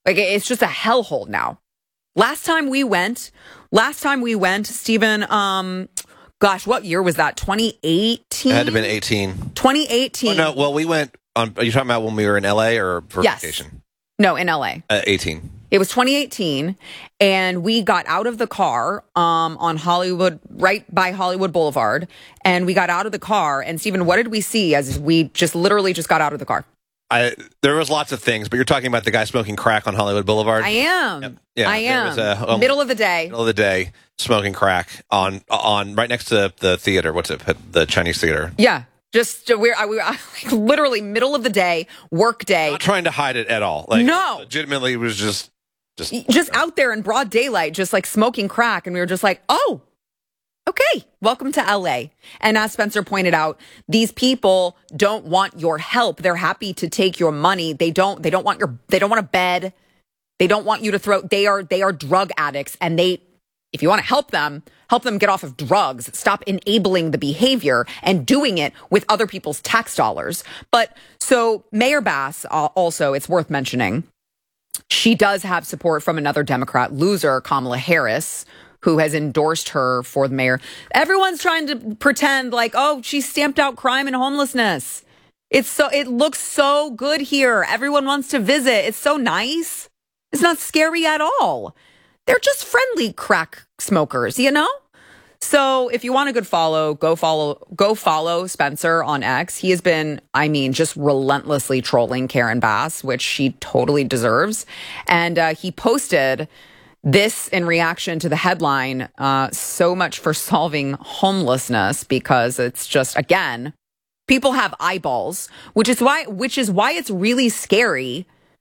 Like, it's just a hellhole now. Last time we went, Stephen, gosh, what year was that? 2018? It had to have been 18. 2018. Oh, no, well, we went on, are you talking about when we were in LA or for vacation? No, in LA. 18. It was 2018, and we got out of the car on Hollywood, right by Hollywood Boulevard, and we got out of the car, and Stephen, what did we see as we just literally just got out of the car? There was lots of things, but you're talking about the guy smoking crack on Hollywood Boulevard? I am. Yeah, I am. Was middle of the day. Middle of the day, smoking crack on right next to the theater. What's it? The Chinese theater. Yeah. Just we like, literally middle of the day, work day. Not trying to hide it at all. Like, no. Legitimately, it was just out there in broad daylight, just like smoking crack. And we were just like, oh, okay, welcome to LA. And as Spencer pointed out, these people don't want your help. They're happy to take your money. They don't want a bed. They don't want you to throw. They are drug addicts. And if you want to help them get off of drugs, stop enabling the behavior and doing it with other people's tax dollars. But so Mayor Bass, also, it's worth mentioning, she does have support from another Democrat loser, Kamala Harris, who has endorsed her for the mayor. Everyone's trying to pretend like, oh, she stamped out crime and homelessness. It looks so good here. Everyone wants to visit. It's so nice. It's not scary at all. They're just friendly crack smokers, you know? So if you want a good follow, go follow Spencer on X. He has been, just relentlessly trolling Karen Bass, which she totally deserves. And he posted this in reaction to the headline, so much for solving homelessness, because it's just, again, people have eyeballs, which is why it's really scary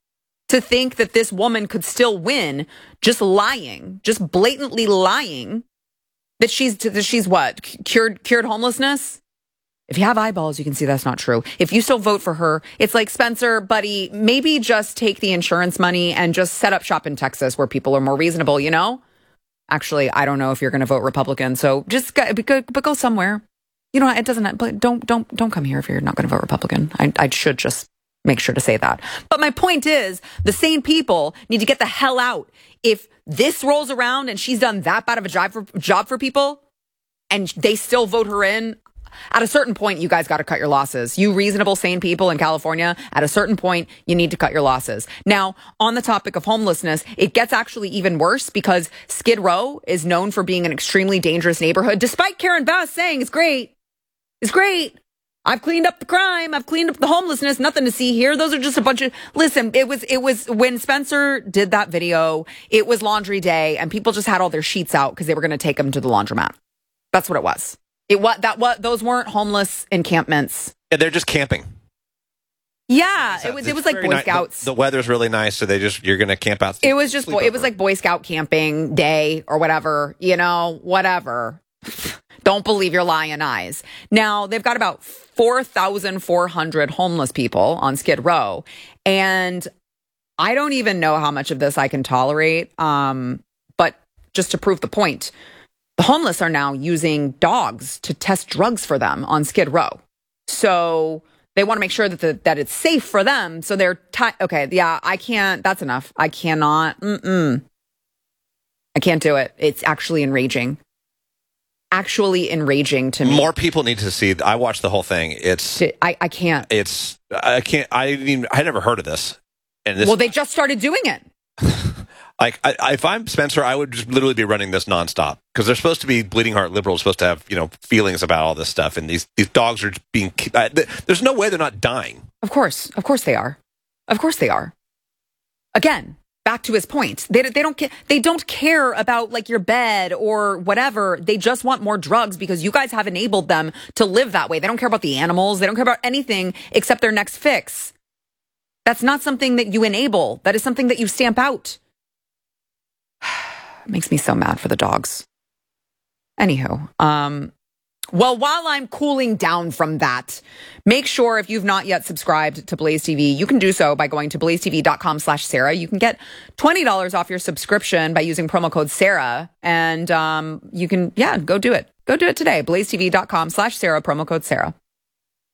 to think that this woman could still win just lying, just blatantly lying that she's what? Cured homelessness? If you have eyeballs, you can see that's not true. If you still vote for her, it's like, Spencer, buddy, maybe just take the insurance money and just set up shop in Texas where people are more reasonable, you know? Actually, I don't know if you're going to vote Republican, so just go somewhere. You know, it doesn't, but don't come here if you're not going to vote Republican. I should just make sure to say that. But my point is, the sane people need to get the hell out. If this rolls around and she's done that bad of a job for people and they still vote her in, at a certain point, you guys got to cut your losses. You reasonable, sane people in California, at a certain point, you need to cut your losses. Now, on the topic of homelessness, it gets actually even worse because Skid Row is known for being an extremely dangerous neighborhood, despite Karen Bass saying it's great. It's great. I've cleaned up the crime. I've cleaned up the homelessness. Nothing to see here. Those are just a bunch of, listen, it was when Spencer did that video, it was laundry day and people just had all their sheets out because they were going to take them to the laundromat. That's what it was. Those weren't homeless encampments. Yeah, they're just camping. Yeah, it was like Boy Scouts. The weather's really nice, so you're going to camp out. It was just it was like Boy Scout camping day or whatever, you know, whatever. Don't believe your lying eyes. Now, they've got about 4,400 homeless people on Skid Row, and I don't even know how much of this I can tolerate. But just to prove the point, the homeless are now using dogs to test drugs for them on Skid Row. So they want to make sure that it's safe for them. So they're okay. Yeah, I can't. That's enough. I cannot. I can't do it. It's actually enraging. Actually enraging to me. More people need to see. I watched the whole thing. I can't. I can't. I never heard of this. And well, they just started doing it. Like, if I'm Spencer, I would just literally be running this nonstop because they're supposed to be bleeding heart liberals, supposed to have, feelings about all this stuff. And these dogs are being, there's no way they're not dying. Of course they are. Of course they are. Again, back to his point. They don't care about like your bed or whatever. They just want more drugs because you guys have enabled them to live that way. They don't care about the animals. They don't care about anything except their next fix. That's not something that you enable. That is something that you stamp out. It makes me so mad for the dogs. Anywho, well, while I'm cooling down from that, make sure if you've not yet subscribed to Blaze TV, you can do so by going to blazetv.com/Sarah. You can get $20 off your subscription by using promo code Sarah. And you can, go do it. Go do it today. blazetv.com/Sarah, promo code Sarah.